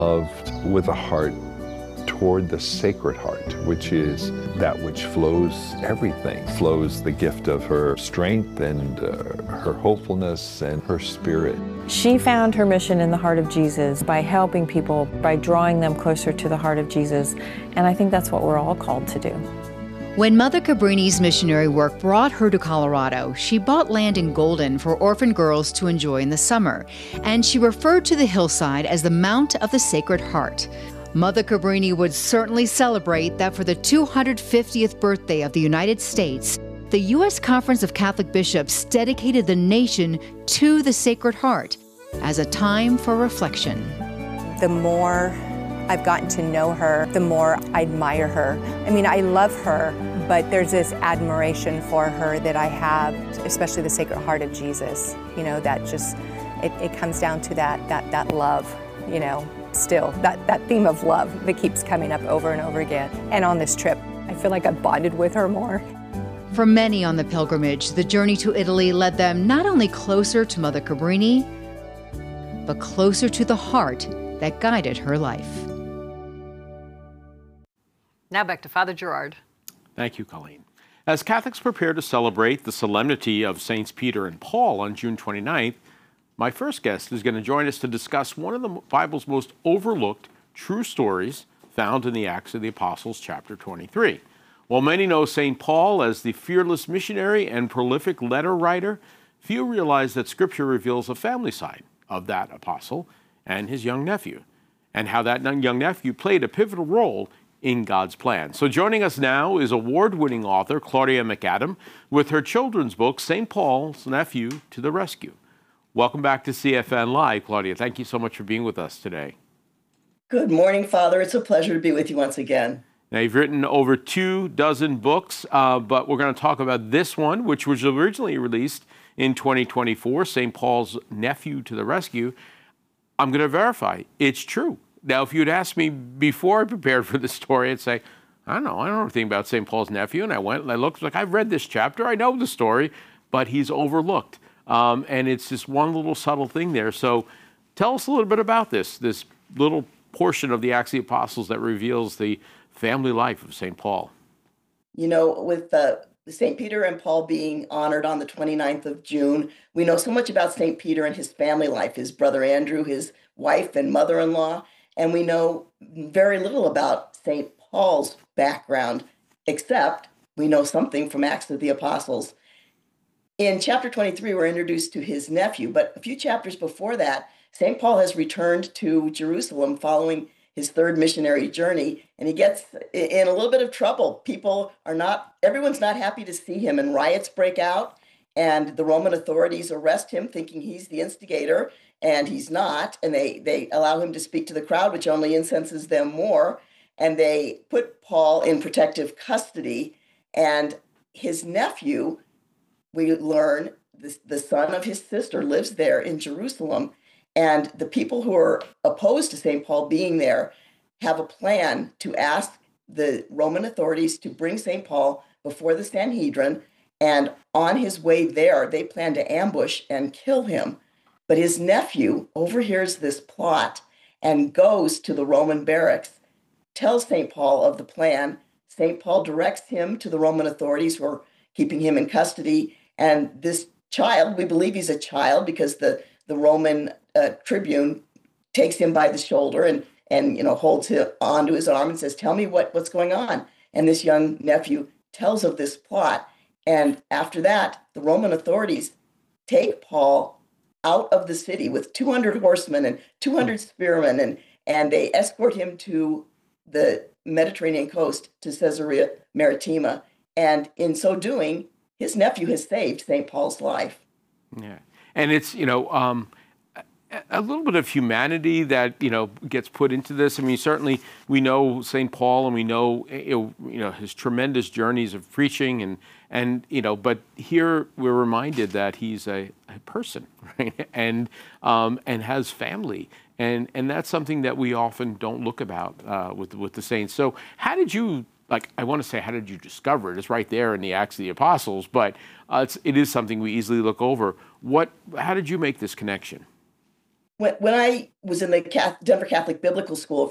Loved with a heart toward the Sacred Heart, which is that which flows everything, flows the gift of her strength and her hopefulness and her spirit. She found her mission in the heart of Jesus by helping people, by drawing them closer to the heart of Jesus, and I think that's what we're all called to do. When Mother Cabrini's missionary work brought her to Colorado, she bought land in Golden for orphan girls to enjoy in the summer, and she referred to the hillside as the Mount of the Sacred Heart. Mother Cabrini would certainly celebrate that for the 250th birthday of the United States, the U.S. Conference of Catholic Bishops dedicated the nation to the Sacred Heart as a time for reflection. The more I've gotten to know her, the more I admire her. I mean, I love her, but there's this admiration for her that I have, especially the Sacred Heart of Jesus. You know, that just, it comes down to that love, you know, still, that theme of love that keeps coming up over and over again. And on this trip, I feel like I've bonded with her more. For many on the pilgrimage, the journey to Italy led them not only closer to Mother Cabrini, but closer to the heart that guided her life. Now back to Father Gerard. Thank you, Colleen. As Catholics prepare to celebrate the solemnity of Saints Peter and Paul on June 29th, my first guest is going to join us to discuss one of the Bible's most overlooked true stories found in the Acts of the Apostles, chapter 23. While many know St. Paul as the fearless missionary and prolific letter writer, few realize that Scripture reveals a family side of that apostle and his young nephew, and how that young nephew played a pivotal role in God's plan. So joining us now is award-winning author Claudia McAdam with her children's book, St. Paul's Nephew to the Rescue. Welcome back to CFN Live, Claudia. Thank you so much for being with us today. Good morning, Father. It's a pleasure to be with you once again. Now, you've written over 24 books, but we're going to talk about this one, which was originally released in 2024, St. Paul's Nephew to the Rescue. I'm going to verify it's true. Now, if you'd asked me before I prepared for this story, I'd say, I don't know anything about St. Paul's nephew. And I went and I looked, like, I've read this chapter, I know the story, but he's overlooked. And it's just one little subtle thing there. So tell us a little bit about this little portion of the Acts of the Apostles that reveals the family life of St. Paul. You know, with St. Peter and Paul being honored on the 29th of June, we know so much about St. Peter and his family life, his brother Andrew, his wife and mother-in-law, and we know very little about St. Paul's background, except we know something from Acts of the Apostles. In chapter 23, we're introduced to his nephew, but a few chapters before that, St. Paul has returned to Jerusalem following his third missionary journey, and he gets in a little bit of trouble. Everyone's not happy to see him, and riots break out, and the Roman authorities arrest him thinking he's the instigator, and he's not, and they allow him to speak to the crowd, which only incenses them more, and they put Paul in protective custody, and his nephew, we learn, the son of his sister, lives there in Jerusalem, and the people who are opposed to St. Paul being there have a plan to ask the Roman authorities to bring St. Paul before the Sanhedrin, and on his way there, they plan to ambush and kill him. But his nephew overhears this plot and goes to the Roman barracks, tells St. Paul of the plan. St. Paul directs him to the Roman authorities who are keeping him in custody. And this child, we believe he's a child because the Roman tribune takes him by the shoulder and holds him onto his arm and says, tell me what's going on. And this young nephew tells of this plot. And after that, the Roman authorities take Paul out of the city with 200 horsemen and 200 spearmen, and they escort him to the Mediterranean coast, to Caesarea Maritima. And in so doing, his nephew has saved St. Paul's life. Yeah. And it's, a little bit of humanity that, gets put into this. I mean, certainly we know St. Paul and we know, his tremendous journeys of preaching but here we're reminded that he's a person, right? And has family. And that's something that we often don't look about with the saints. So how did you, I want to say, how did you discover it? It's right there in the Acts of the Apostles, but it is something we easily look over. How did you make this connection? when I was in the Denver Catholic Biblical School